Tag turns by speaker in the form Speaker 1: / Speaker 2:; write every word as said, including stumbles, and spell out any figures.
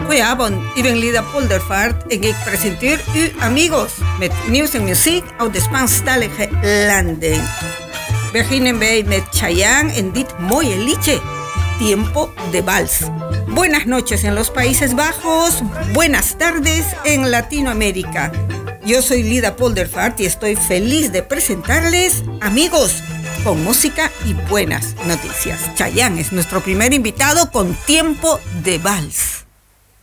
Speaker 1: Goedenavond, ik ben Lida Poldervaart en ik presenteer u Amigos met nieuws en muziek uit de Spaanstalige landen. Beginnen wij met Chayanne en dit mooie liedje, Tiempo de Vals. Buenas noches en los Países Bajos, buenas tardes en Latinoamérica. Yo soy Lida Poldervaart y estoy feliz de presentarles Amigos con música y buenas noticias. Chayanne es nuestro primer invitado con Tiempo de Vals.